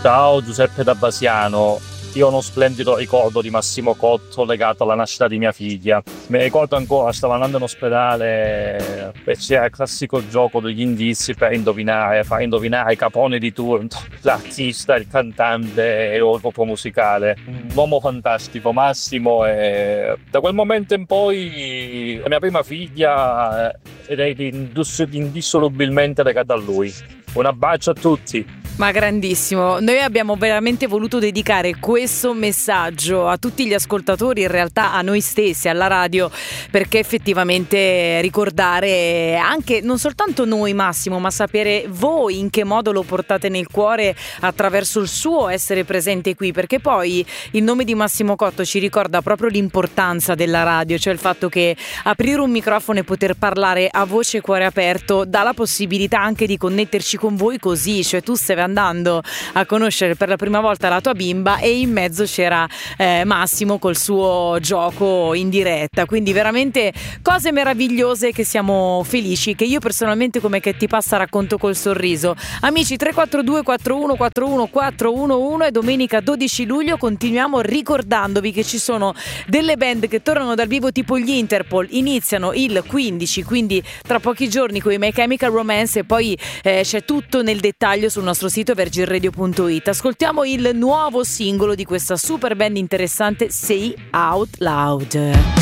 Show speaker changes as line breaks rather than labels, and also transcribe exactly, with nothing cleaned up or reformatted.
Ciao Giuseppe da Basiano, io ho uno splendido ricordo di Massimo Cotto legato alla nascita di mia figlia. Mi ricordo ancora, stavo andando in ospedale e c'era il classico gioco degli indizi per indovinare, far indovinare i capone di turno, l'artista, il cantante e il gruppo musicale. Un uomo fantastico, Massimo, e da quel momento in poi la mia prima figlia ed è indissolubilmente legata a lui. Un abbraccio a tutti.
Ma grandissimo, noi abbiamo veramente voluto dedicare questo messaggio a tutti gli ascoltatori, in realtà a noi stessi, alla radio, perché effettivamente ricordare anche non soltanto noi Massimo, ma sapere voi in che modo lo portate nel cuore attraverso il suo essere presente qui, perché poi il nome di Massimo Cotto ci ricorda proprio l'importanza della radio, cioè il fatto che aprire un microfono e poter parlare a voce e cuore aperto dà la possibilità anche di connetterci con voi così, cioè tu stai andando a conoscere per la prima volta la tua bimba e in mezzo c'era eh, Massimo col suo gioco in diretta, quindi veramente cose meravigliose che siamo felici, che io personalmente come che ti passa racconto col sorriso. Amici, tre quattro due quattro uno quattro uno quattro uno uno e domenica dodici luglio continuiamo ricordandovi che ci sono delle band che tornano dal vivo tipo gli Interpol, iniziano il quindici, quindi tra pochi giorni con i My Chemical Romance e poi eh, c'è tutto nel dettaglio sul nostro sito virgin radio punto it. Ascoltiamo il nuovo singolo di questa super band interessante, Say Out Loud.